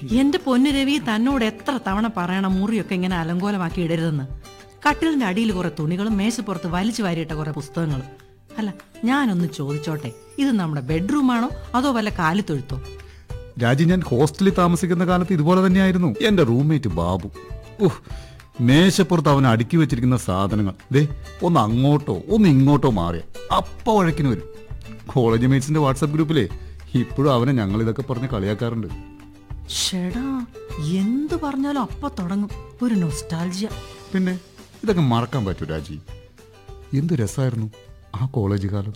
എന്റെ പൊന്നു രവി, തന്നോട് എത്ര തവണ പറയണം മുറിയൊക്കെ ഇങ്ങനെ അലങ്കോലമാക്കി ഇടരുതെന്ന്. കട്ടിലിന്റെ അടിയിൽ കുറെ തുണികളും മേശപ്പുറത്ത് വലിച്ചു വാരിയിട്ട കുറെ പുസ്തകങ്ങളും. അല്ല, ഞാനൊന്ന് ചോദിച്ചോട്ടെ, ഇത് നമ്മുടെ ബെഡ്റൂമാണോ അതോ വല്ല കാലിത്തൊഴുത്തോ? രാജി, ഞാൻ ഹോസ്റ്റലിൽ താമസിക്കുന്ന കാലത്ത് ഇതുപോലെ തന്നെയായിരുന്നു. എന്റെ റൂംമേറ്റ് ബാബു, മേശപ്പുറത്ത് അവൻ അടുക്കി വെച്ചിരിക്കുന്ന സാധനങ്ങൾ ദേ ഒന്ന് അങ്ങോട്ടോ ഒന്ന് ഇങ്ങോട്ടോ മാറിയ അപ്പ വഴക്കിന് വരും. കോളേജ് മേറ്റ്സിന്റെ വാട്സാപ്പ് ഗ്രൂപ്പിലെ ഇപ്പോഴും അവനെ ഞങ്ങൾ ഇതൊക്കെ പറഞ്ഞ് കളിയാക്കാറുണ്ട്. ഷെടാ, എന്ത് പറഞ്ഞാലും അപ്പ തുടങ്ങും ഒരു നൊസ്റ്റാൾജിയ. പിന്നെ ഇതൊക്കെ മറക്കാൻ പറ്റൂ രാജി? എന്ത് രസമായിരുന്നു ആ കോളേജ് കാലം.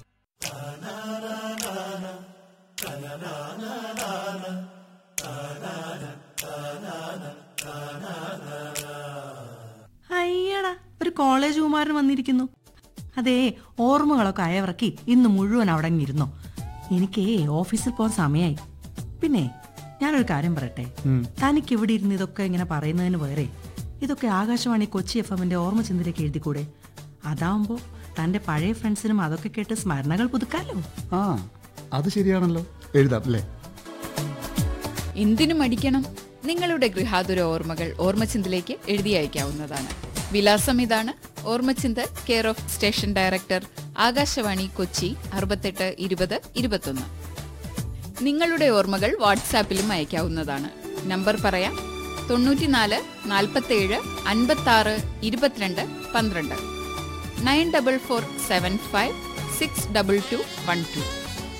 അയ്യടാ, ഒരു കോളേജ് കുമാരൻ വന്നിരിക്കുന്നു. അതേ, ഓർമ്മകളൊക്കെ അയവിറക്കി ഇന്ന് മുഴുവൻ അവിടെ ഇരുന്നോ. എനിക്ക് ഓഫീസിൽ പോകാൻ സമയമായി. പിന്നെ ഞാനൊരു കാര്യം പറയട്ടെ, തനിക്ക് ഇവിടെ ഇരുന്ന് ഇതൊക്കെ ഇങ്ങനെ പറയുന്നതിന് വേറെ ഇതൊക്കെ ആകാശവാണി കൊച്ചി FM-ന്റെ ഓർമ്മചിന്തയിലേക്ക് എഴുതിക്കൂടെ? അതാവുമ്പോ തന്റെ പഴയ ഫ്രണ്ട്സിനും അതൊക്കെ കേട്ട് സ്മരണകൾ പുതുക്കാലോ. ആ, അത് ശരിയാണല്ലോ, എഴുതാം അല്ലേ? എന്തിനും അടിക്കണം. നിങ്ങളുടെ ഗൃഹാതുര ഓർമ്മകൾ ഓർമ്മചിന്തയിലേക്ക് എഴുതി അയക്കാവുന്നതാണ്. വിലാസം ഇതാണ്: ഓർമ്മചിന്ത, care of station director, Akashvani Kochi 682021. നിങ്ങളുടെ ഓർമ്മകൾ വാട്സാപ്പിലും അയക്കാവുന്നതാണ്. നമ്പർ പറയാം: 94 47 56 22 12 94475 62212.